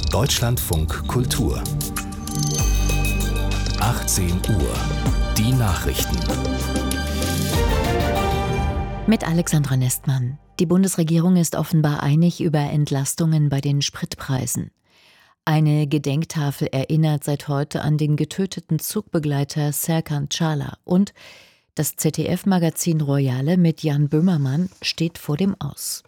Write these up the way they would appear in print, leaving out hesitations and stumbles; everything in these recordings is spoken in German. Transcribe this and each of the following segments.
Deutschlandfunk Kultur 18 Uhr. Die Nachrichten. Mit Alexandra Nestmann. Die Bundesregierung ist offenbar einig über Entlastungen bei den Spritpreisen. Eine Gedenktafel erinnert seit heute an den getöteten Zugbegleiter Serkan Çağlar und das ZDF-Magazin Royale mit Jan Böhmermann steht vor dem Aus.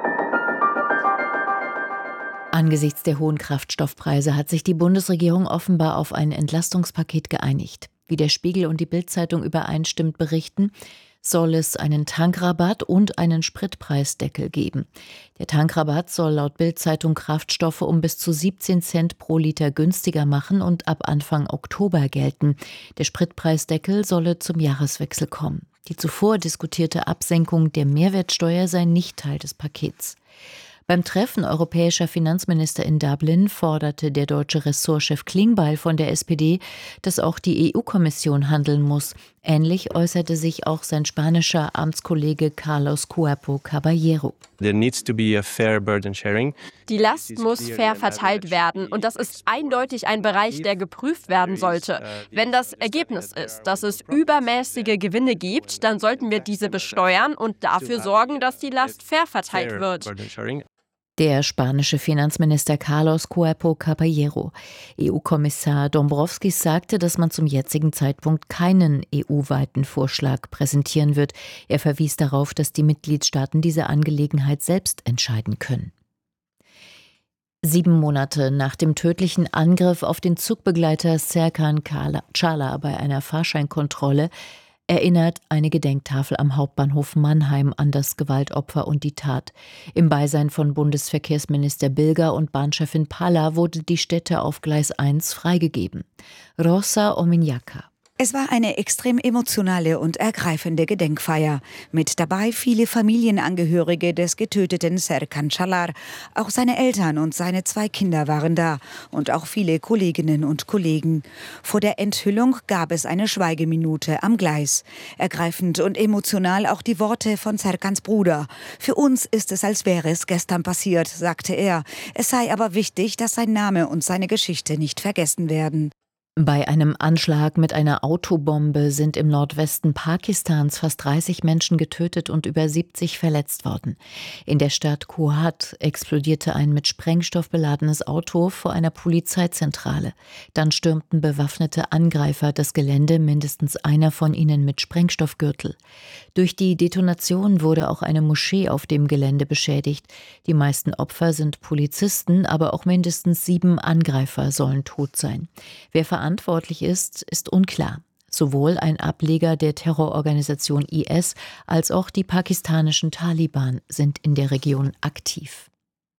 Angesichts der hohen Kraftstoffpreise hat sich die Bundesregierung offenbar auf ein Entlastungspaket geeinigt. Wie der Spiegel und die Bild-Zeitung übereinstimmend berichten, soll es einen Tankrabatt und einen Spritpreisdeckel geben. Der Tankrabatt soll laut Bild-Zeitung Kraftstoffe um bis zu 17 Cent pro Liter günstiger machen und ab Anfang Oktober gelten. Der Spritpreisdeckel solle zum Jahreswechsel kommen. Die zuvor diskutierte Absenkung der Mehrwertsteuer sei nicht Teil des Pakets. Beim Treffen europäischer Finanzminister in Dublin forderte der deutsche Ressortchef Klingbeil von der SPD, dass auch die EU-Kommission handeln muss. Ähnlich äußerte sich auch sein spanischer Amtskollege Carlos Cuerpo Caballero. Die Last muss fair verteilt werden und das ist eindeutig ein Bereich, der geprüft werden sollte. Wenn das Ergebnis ist, dass es übermäßige Gewinne gibt, dann sollten wir diese besteuern und dafür sorgen, dass die Last fair verteilt wird. Der spanische Finanzminister Carlos Cuerpo Caballero. EU-Kommissar Dombrovskis sagte, dass man zum jetzigen Zeitpunkt keinen EU-weiten Vorschlag präsentieren wird. Er verwies darauf, dass die Mitgliedstaaten diese Angelegenheit selbst entscheiden können. 7 Monate nach dem tödlichen Angriff auf den Zugbegleiter Serkan Çağlar bei einer Fahrscheinkontrolle erinnert eine Gedenktafel am Hauptbahnhof Mannheim an das Gewaltopfer und die Tat. Im Beisein von Bundesverkehrsminister Bilger und Bahnchefin Palla wurde die Stätte auf Gleis 1 freigegeben. Rosa Ominjaka. Es war eine extrem emotionale und ergreifende Gedenkfeier. Mit dabei viele Familienangehörige des getöteten Serkan Çağlar. Auch seine Eltern und seine 2 Kinder waren da. Und auch viele Kolleginnen und Kollegen. Vor der Enthüllung gab es eine Schweigeminute am Gleis. Ergreifend und emotional auch die Worte von Serkans Bruder. Für uns ist es, als wäre es gestern passiert, sagte er. Es sei aber wichtig, dass sein Name und seine Geschichte nicht vergessen werden. Bei einem Anschlag mit einer Autobombe sind im Nordwesten Pakistans fast 30 Menschen getötet und über 70 verletzt worden. In der Stadt Kohat explodierte ein mit Sprengstoff beladenes Auto vor einer Polizeizentrale. Dann stürmten bewaffnete Angreifer das Gelände, mindestens einer von ihnen mit Sprengstoffgürtel. Durch die Detonation wurde auch eine Moschee auf dem Gelände beschädigt. Die meisten Opfer sind Polizisten, aber auch mindestens 7 Angreifer sollen tot sein. Wer verantwortlich ist, ist unklar. Sowohl ein Ableger der Terrororganisation IS als auch die pakistanischen Taliban sind in der Region aktiv.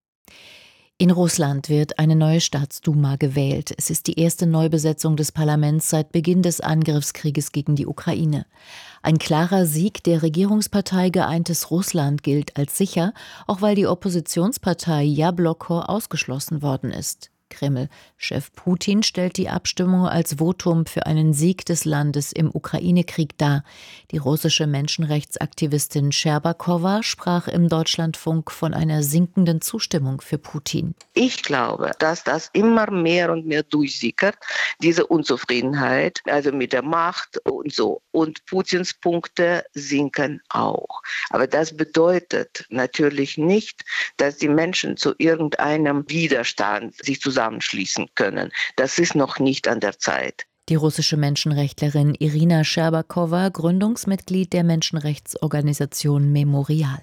In Russland wird eine neue Staatsduma gewählt. Es ist die erste Neubesetzung des Parlaments seit Beginn des Angriffskrieges gegen die Ukraine. Ein klarer Sieg der Regierungspartei Geeintes Russland gilt als sicher, auch weil die Oppositionspartei Jabloko ausgeschlossen worden ist. Kreml-Chef Putin stellt die Abstimmung als Votum für einen Sieg des Landes im Ukraine-Krieg dar. Die russische Menschenrechtsaktivistin Scherbakowa sprach im Deutschlandfunk von einer sinkenden Zustimmung für Putin. Ich glaube, dass das immer mehr und mehr durchsickert, diese Unzufriedenheit, also mit der Macht und so. Und Putins Punkte sinken auch. Aber das bedeutet natürlich nicht, dass die Menschen zu irgendeinem Widerstand sich zusammenschließen können. Das ist noch nicht an der Zeit. Die russische Menschenrechtlerin Irina Scherbakowa, Gründungsmitglied der Menschenrechtsorganisation Memorial.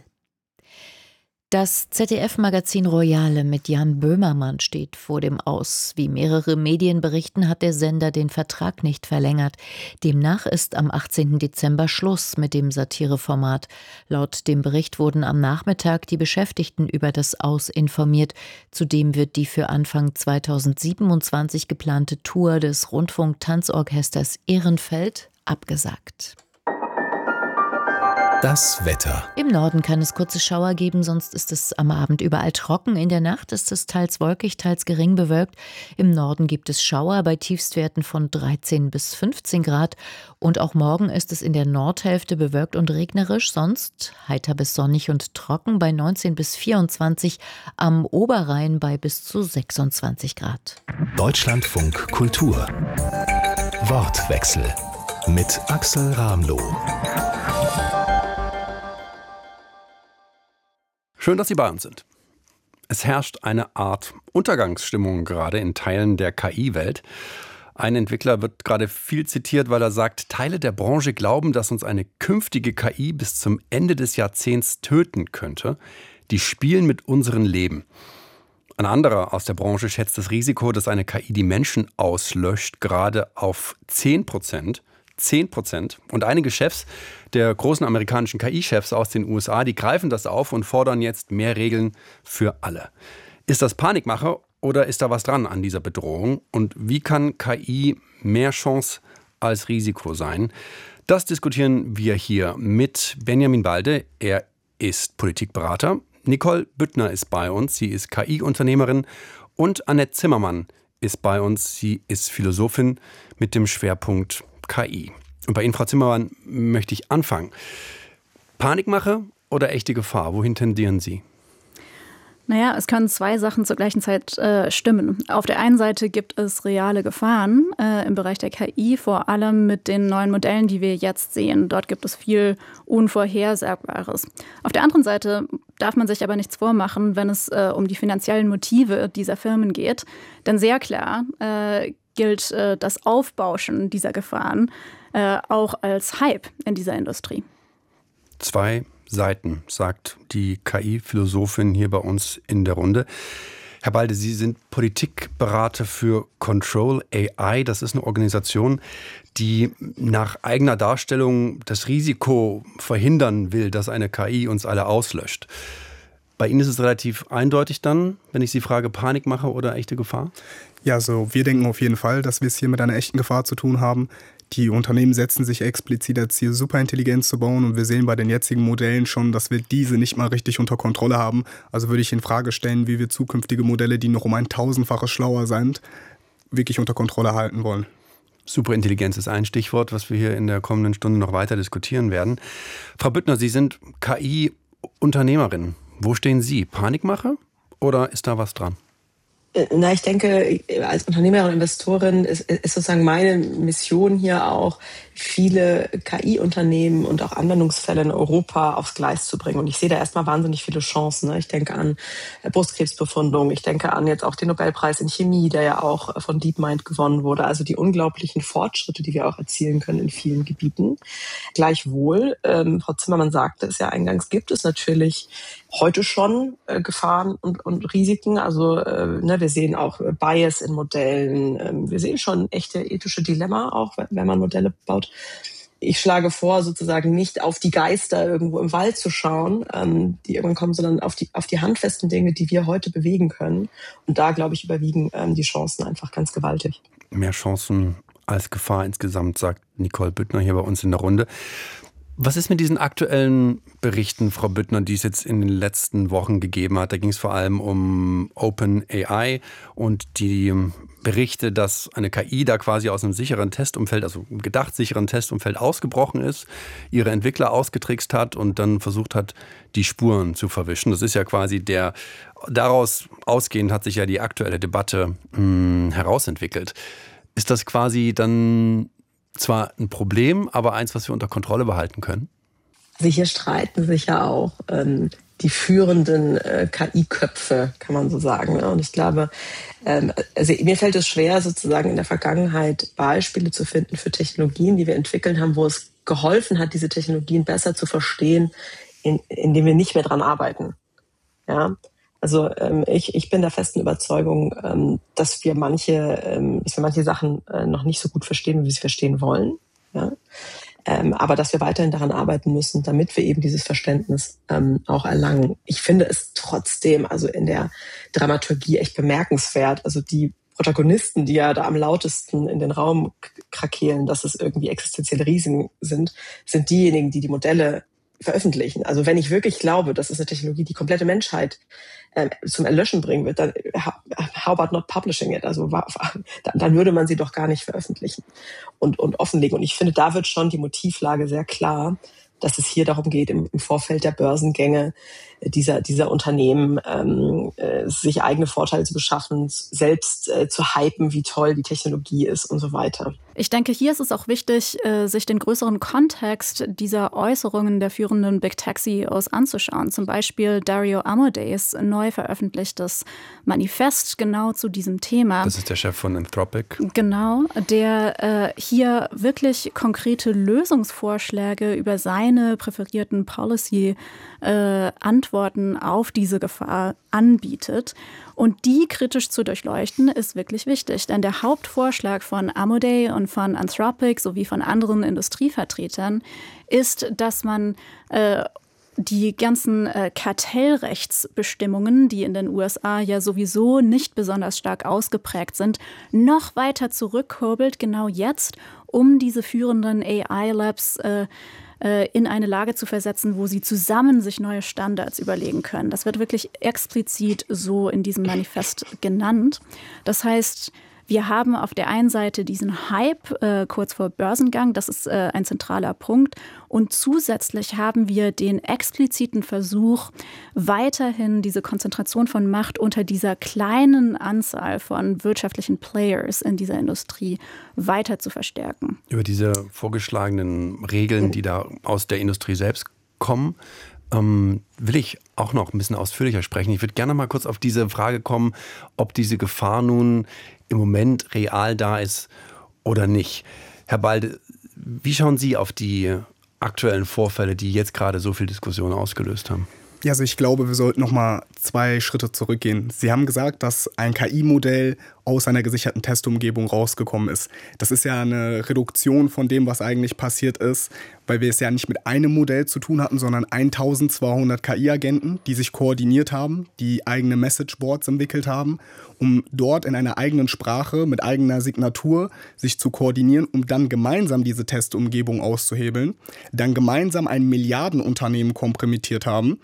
Das ZDF-Magazin Royale mit Jan Böhmermann steht vor dem Aus. Wie mehrere Medien berichten, hat der Sender den Vertrag nicht verlängert. Demnach ist am 18. Dezember Schluss mit dem Satireformat. Laut dem Bericht wurden am Nachmittag die Beschäftigten über das Aus informiert. Zudem wird die für Anfang 2027 geplante Tour des Rundfunk-Tanzorchesters Ehrenfeld abgesagt. Das Wetter. Im Norden kann es kurze Schauer geben, sonst ist es am Abend überall trocken. In der Nacht ist es teils wolkig, teils gering bewölkt. Im Norden gibt es Schauer bei Tiefstwerten von 13 bis 15 Grad. Und auch morgen ist es in der Nordhälfte bewölkt und regnerisch, sonst heiter bis sonnig und trocken bei 19 bis 24, am Oberrhein bei bis zu 26 Grad. Deutschlandfunk Kultur. Wortwechsel mit Axel Ramloh. Schön, dass Sie bei uns sind. Es herrscht eine Art Untergangsstimmung gerade in Teilen der KI-Welt. Ein Entwickler wird gerade viel zitiert, weil er sagt, Teile der Branche glauben, dass uns eine künftige KI bis zum Ende des Jahrzehnts töten könnte. Die spielen mit unserem Leben. Ein anderer aus der Branche schätzt das Risiko, dass eine KI die Menschen auslöscht, gerade auf 10%. 10%. Und einige Chefs der großen amerikanischen KI-Chefs aus den USA, die greifen das auf und fordern jetzt mehr Regeln für alle. Ist das Panikmache oder ist da was dran an dieser Bedrohung? Und wie kann KI mehr Chance als Risiko sein? Das diskutieren wir hier mit Benjamin Balde. Er ist Politikberater. Nicole Büttner ist bei uns. Sie ist KI-Unternehmerin. Und Annette Zimmermann ist bei uns. Sie ist Philosophin mit dem Schwerpunkt KI. Und bei Ihnen, Frau Zimmermann, möchte ich anfangen. Panikmache oder echte Gefahr? Wohin tendieren Sie? Naja, es können zwei Sachen zur gleichen Zeit stimmen. Auf der einen Seite gibt es reale Gefahren im Bereich der KI, vor allem mit den neuen Modellen, die wir jetzt sehen. Dort gibt es viel Unvorhersagbares. Auf der anderen Seite darf man sich aber nichts vormachen, wenn es um die finanziellen Motive dieser Firmen geht. Denn sehr klar gilt das Aufbauschen dieser Gefahren auch als Hype in dieser Industrie. Zwei Seiten, sagt die KI-Philosophin hier bei uns in der Runde. Herr Balde, Sie sind Politikberater für Control AI. Das ist eine Organisation, die nach eigener Darstellung das Risiko verhindern will, dass eine KI uns alle auslöscht. Bei Ihnen ist es relativ eindeutig dann, wenn ich Sie frage, Panikmache oder echte Gefahr? Ja, also wir denken auf jeden Fall, dass wir es hier mit einer echten Gefahr zu tun haben. Die Unternehmen setzen sich explizit als Ziel, Superintelligenz zu bauen, und wir sehen bei den jetzigen Modellen schon, dass wir diese nicht mal richtig unter Kontrolle haben. Also würde ich in Frage stellen, wie wir zukünftige Modelle, die noch um ein Tausendfaches schlauer sind, wirklich unter Kontrolle halten wollen. Superintelligenz ist ein Stichwort, was wir hier in der kommenden Stunde noch weiter diskutieren werden. Frau Büttner, Sie sind KI-Unternehmerin. Wo stehen Sie? Panikmache oder ist da was dran? Na, ich denke, als Unternehmerin und Investorin ist sozusagen meine Mission hier auch, viele KI-Unternehmen und auch Anwendungsfälle in Europa aufs Gleis zu bringen. Und ich sehe da erstmal wahnsinnig viele Chancen. Ich denke an Brustkrebsbefundung, ich denke an jetzt auch den Nobelpreis in Chemie, der ja auch von DeepMind gewonnen wurde. Also die unglaublichen Fortschritte, die wir auch erzielen können in vielen Gebieten. Gleichwohl, Frau Zimmermann sagte es ja eingangs, gibt es natürlich heute schon Gefahren und Risiken. Also wir sehen auch Bias in Modellen. Wir sehen schon echte ethische Dilemma, auch wenn man Modelle baut. Ich schlage vor, sozusagen nicht auf die Geister irgendwo im Wald zu schauen, die irgendwann kommen, sondern auf die handfesten Dinge, die wir heute bewegen können. Und da, glaube ich, überwiegen die Chancen einfach ganz gewaltig. Mehr Chancen als Gefahr insgesamt, sagt Nicole Büttner hier bei uns in der Runde. Was ist mit diesen aktuellen Berichten, Frau Büttner, die es jetzt in den letzten Wochen gegeben hat? Da ging es vor allem um OpenAI und die Berichte, dass eine KI da quasi aus einem sicheren Testumfeld, also einem gedacht sicheren Testumfeld ausgebrochen ist, ihre Entwickler ausgetrickst hat und dann versucht hat, die Spuren zu verwischen. Das ist ja quasi daraus ausgehend hat sich ja die aktuelle Debatte herausentwickelt. Ist das quasi dann zwar ein Problem, aber eins, was wir unter Kontrolle behalten können? Also hier streiten sich ja auch die führenden KI-Köpfe, kann man so sagen. Und ich glaube, also mir fällt es schwer, sozusagen in der Vergangenheit Beispiele zu finden für Technologien, die wir entwickelt haben, wo es geholfen hat, diese Technologien besser zu verstehen, indem wir nicht mehr dran arbeiten. Ja. Also ich bin der festen Überzeugung, dass wir manche Sachen noch nicht so gut verstehen, wie wir sie verstehen wollen. Ja? Aber dass wir weiterhin daran arbeiten müssen, damit wir eben dieses Verständnis auch erlangen. Ich finde es trotzdem, also in der Dramaturgie echt bemerkenswert. Also die Protagonisten, die ja da am lautesten in den Raum krakeelen, dass es irgendwie existenzielle Risiken sind diejenigen, die die Modelle veröffentlichen. Also wenn ich wirklich glaube, das ist eine Technologie, die komplette Menschheit zum Erlöschen bringen wird, dann how about not publishing it? Also dann würde man sie doch gar nicht veröffentlichen und offenlegen. Und ich finde, da wird schon die Motivlage sehr klar, dass es hier darum geht, im Vorfeld der Börsengänge dieser Unternehmen sich eigene Vorteile zu beschaffen, selbst zu hypen, wie toll die Technologie ist und so weiter. Ich denke, hier ist es auch wichtig, sich den größeren Kontext dieser Äußerungen der führenden Big Tech-CEOs anzuschauen. Zum Beispiel Dario Amodeis neu veröffentlichtes Manifest genau zu diesem Thema. Das ist der Chef von Anthropic. Genau, der hier wirklich konkrete Lösungsvorschläge über seine präferierten Policy-Antworten auf diese Gefahr anbietet. Und die kritisch zu durchleuchten, ist wirklich wichtig. Denn der Hauptvorschlag von Amodei und von Anthropic sowie von anderen Industrievertretern ist, dass man die ganzen Kartellrechtsbestimmungen, die in den USA ja sowieso nicht besonders stark ausgeprägt sind, noch weiter zurückkurbelt, genau jetzt, um diese führenden AI-Labs in eine Lage zu versetzen, wo sie zusammen sich neue Standards überlegen können. Das wird wirklich explizit so in diesem Manifest genannt. Das heißt, wir haben auf der einen Seite diesen Hype kurz vor Börsengang, das ist ein zentraler Punkt. Und zusätzlich haben wir den expliziten Versuch, weiterhin diese Konzentration von Macht unter dieser kleinen Anzahl von wirtschaftlichen Players in dieser Industrie weiter zu verstärken. Über diese vorgeschlagenen Regeln, die da aus der Industrie selbst kommen, will ich auch noch ein bisschen ausführlicher sprechen. Ich würde gerne mal kurz auf diese Frage kommen, ob diese Gefahr nun im Moment real da ist oder nicht. Herr Balde, wie schauen Sie auf die aktuellen Vorfälle, die jetzt gerade so viel Diskussion ausgelöst haben? Ja, also ich glaube, wir sollten noch mal 2 Schritte zurückgehen. Sie haben gesagt, dass ein KI-Modell aus einer gesicherten Testumgebung rausgekommen ist. Das ist ja eine Reduktion von dem, was eigentlich passiert ist, weil wir es ja nicht mit einem Modell zu tun hatten, sondern 1200 KI-Agenten, die sich koordiniert haben, die eigene Messageboards entwickelt haben, um dort in einer eigenen Sprache mit eigener Signatur sich zu koordinieren, um dann gemeinsam diese Testumgebung auszuhebeln, dann gemeinsam ein Milliardenunternehmen kompromittiert haben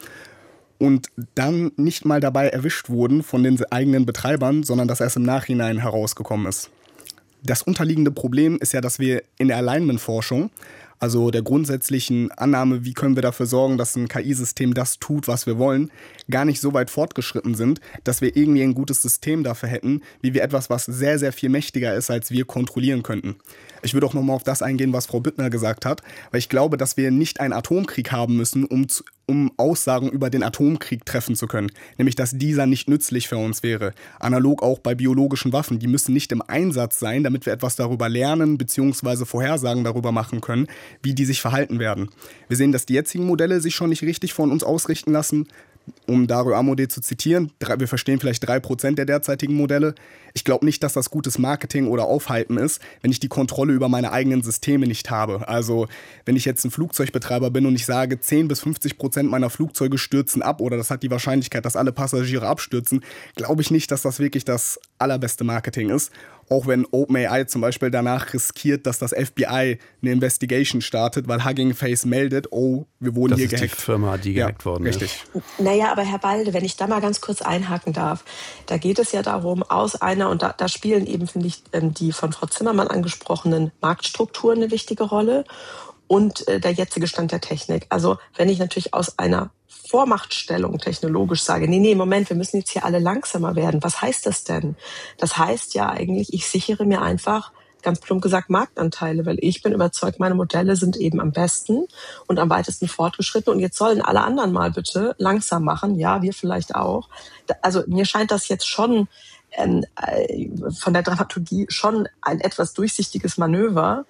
und dann nicht mal dabei erwischt wurden von den eigenen Betreibern, sondern dass erst im Nachhinein herausgekommen ist. Das unterliegende Problem ist ja, dass wir in der Alignment-Forschung, also der grundsätzlichen Annahme, wie können wir dafür sorgen, dass ein KI-System das tut, was wir wollen, gar nicht so weit fortgeschritten sind, dass wir irgendwie ein gutes System dafür hätten, wie wir etwas, was sehr, sehr viel mächtiger ist, als wir kontrollieren könnten. Ich würde auch nochmal auf das eingehen, was Frau Büttner gesagt hat, weil ich glaube, dass wir nicht einen Atomkrieg haben müssen, um Aussagen über den Atomkrieg treffen zu können. Nämlich, dass dieser nicht nützlich für uns wäre. Analog auch bei biologischen Waffen. Die müssen nicht im Einsatz sein, damit wir etwas darüber lernen bzw. Vorhersagen darüber machen können, wie die sich verhalten werden. Wir sehen, dass die jetzigen Modelle sich schon nicht richtig von uns ausrichten lassen. Um Dario Amodei zu zitieren, wir verstehen vielleicht 3% der derzeitigen Modelle. Ich glaube nicht, dass das gutes Marketing oder Aufhypen ist, wenn ich die Kontrolle über meine eigenen Systeme nicht habe. Also wenn ich jetzt ein Flugzeugbetreiber bin und ich sage, 10-50% meiner Flugzeuge stürzen ab oder das hat die Wahrscheinlichkeit, dass alle Passagiere abstürzen, glaube ich nicht, dass das wirklich das allerbeste Marketing ist. Auch wenn OpenAI zum Beispiel danach riskiert, dass das FBI eine Investigation startet, weil Hugging Face meldet, oh, wir wurden hier gehackt. Das ist die Firma, die gehackt worden ist. Richtig. Naja, aber Herr Balde, wenn ich da mal ganz kurz einhaken darf, da geht es ja darum, aus einer, und da spielen eben, finde ich, die von Frau Zimmermann angesprochenen Marktstrukturen eine wichtige Rolle und der jetzige Stand der Technik. Also wenn ich natürlich aus einer Vormachtstellung technologisch sage, nee, Moment, wir müssen jetzt hier alle langsamer werden. Was heißt das denn? Das heißt ja eigentlich, ich sichere mir einfach, ganz plump gesagt, Marktanteile, weil ich bin überzeugt, meine Modelle sind eben am besten und am weitesten fortgeschritten und jetzt sollen alle anderen mal bitte langsam machen. Ja, wir vielleicht auch. Also mir scheint das jetzt schon von der Dramaturgie schon ein etwas durchsichtiges Manöver,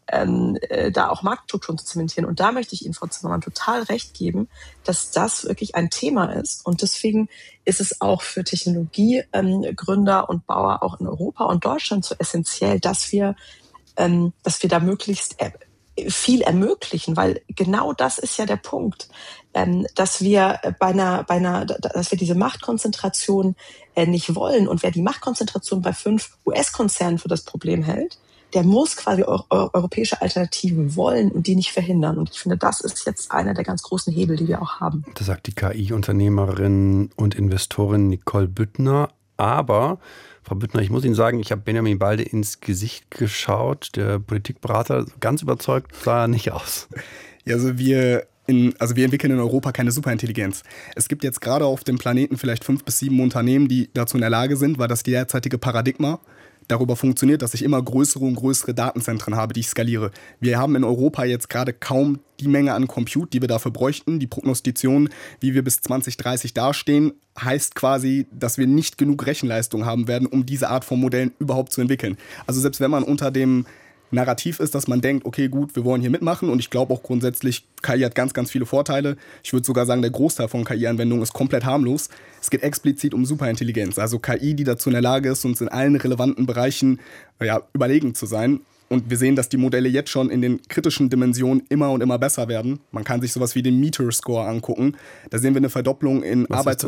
da auch Marktstrukturen zu zementieren. Und da möchte ich Ihnen, Frau Zimmermann, total recht geben, dass das wirklich ein Thema ist. Und deswegen ist es auch für Technologiegründer und Bauer auch in Europa und Deutschland so essentiell, dass wir da möglichst viel ermöglichen, weil genau das ist ja der Punkt, dass wir dass wir diese Machtkonzentration nicht wollen. Und wer die Machtkonzentration bei 5 US-Konzernen für das Problem hält, der muss quasi europäische Alternativen wollen und die nicht verhindern. Und ich finde, das ist jetzt einer der ganz großen Hebel, die wir auch haben. Das sagt die KI-Unternehmerin und Investorin Nicole Büttner. Aber, Frau Büttner, ich muss Ihnen sagen, ich habe Benjamin Balde ins Gesicht geschaut. Der Politikberater, ganz überzeugt sah er nicht aus. Ja, also wir entwickeln in Europa keine Superintelligenz. Es gibt jetzt gerade auf dem Planeten vielleicht 5 bis 7 Unternehmen, die dazu in der Lage sind, weil das derzeitige Paradigma darüber funktioniert, dass ich immer größere und größere Datenzentren habe, die ich skaliere. Wir haben in Europa jetzt gerade kaum die Menge an Compute, die wir dafür bräuchten. Die Prognostition, wie wir bis 2030 dastehen, heißt quasi, dass wir nicht genug Rechenleistung haben werden, um diese Art von Modellen überhaupt zu entwickeln. Also selbst wenn man unter dem Narrativ ist, dass man denkt, okay, gut, wir wollen hier mitmachen, und ich glaube auch grundsätzlich, KI hat ganz, ganz viele Vorteile. Ich würde sogar sagen, der Großteil von KI-Anwendungen ist komplett harmlos. Es geht explizit um Superintelligenz, also KI, die dazu in der Lage ist, uns in allen relevanten Bereichen überlegen zu sein. Und wir sehen, dass die Modelle jetzt schon in den kritischen Dimensionen immer und immer besser werden. Man kann sich sowas wie den Meter-Score angucken. Da sehen wir eine Verdopplung in Arbeit.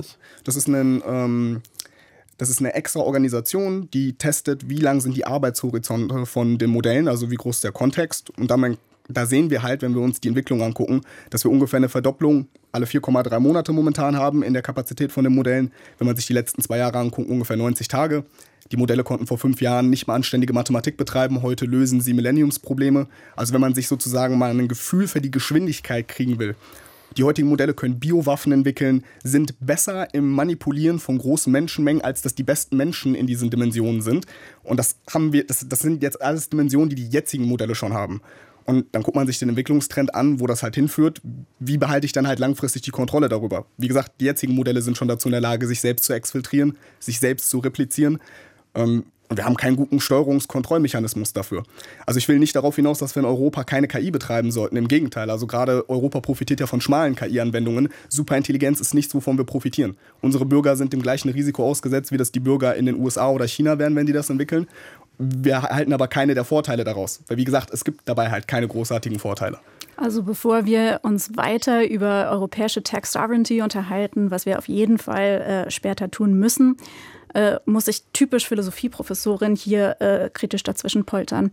Das ist eine extra Organisation, die testet, wie lang sind die Arbeitshorizonte von den Modellen, also wie groß ist der Kontext. Und da sehen wir halt, wenn wir uns die Entwicklung angucken, dass wir ungefähr eine Verdopplung alle 4,3 Monate momentan haben in der Kapazität von den Modellen. Wenn man sich die letzten 2 Jahre anguckt, ungefähr 90 Tage. Die Modelle konnten vor 5 Jahren nicht mal anständige Mathematik betreiben. Heute lösen sie Millenniumsprobleme. Also wenn man sich sozusagen mal ein Gefühl für die Geschwindigkeit kriegen will. Die heutigen Modelle können Biowaffen entwickeln, sind besser im Manipulieren von großen Menschenmengen, als dass die besten Menschen in diesen Dimensionen sind. Und das sind jetzt alles Dimensionen, die jetzigen Modelle schon haben. Und dann guckt man sich den Entwicklungstrend an, wo das halt hinführt. Wie behalte ich dann halt langfristig die Kontrolle darüber? Wie gesagt, die jetzigen Modelle sind schon dazu in der Lage, sich selbst zu exfiltrieren, sich selbst zu replizieren. Und wir haben keinen guten Steuerungskontrollmechanismus dafür. Also ich will nicht darauf hinaus, dass wir in Europa keine KI betreiben sollten. Im Gegenteil, also gerade Europa profitiert ja von schmalen KI-Anwendungen. Superintelligenz ist nichts, wovon wir profitieren. Unsere Bürger sind dem gleichen Risiko ausgesetzt, wie das die Bürger in den USA oder China wären, wenn die das entwickeln. Wir erhalten aber keine der Vorteile daraus. Weil wie gesagt, es gibt dabei halt keine großartigen Vorteile. Also bevor wir uns weiter über europäische Tech Sovereignty unterhalten, was wir auf jeden Fall später tun müssen, muss ich typisch Philosophieprofessorin hier kritisch dazwischen poltern.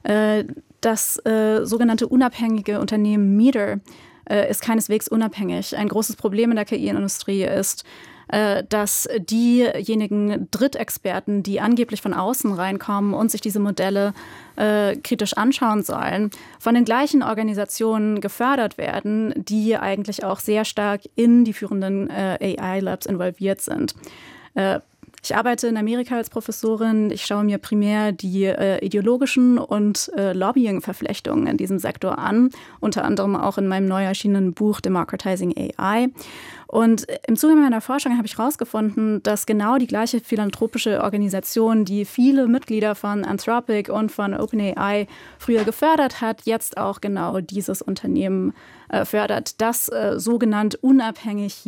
Das sogenannte unabhängige Unternehmen Meter ist keineswegs unabhängig. Ein großes Problem in der KI-Industrie ist, dass diejenigen Drittexperten, die angeblich von außen reinkommen und sich diese Modelle kritisch anschauen sollen, von den gleichen Organisationen gefördert werden, die eigentlich auch sehr stark in die führenden AI-Labs involviert sind. Ich arbeite in Amerika als Professorin. Ich schaue mir primär die ideologischen und Lobbying-Verflechtungen in diesem Sektor an, unter anderem auch in meinem neu erschienenen Buch Democratizing AI. Und im Zuge meiner Forschung habe ich herausgefunden, dass genau die gleiche philanthropische Organisation, die viele Mitglieder von Anthropic und von OpenAI früher gefördert hat, jetzt auch genau dieses Unternehmen fördert, das sogenannt unabhängig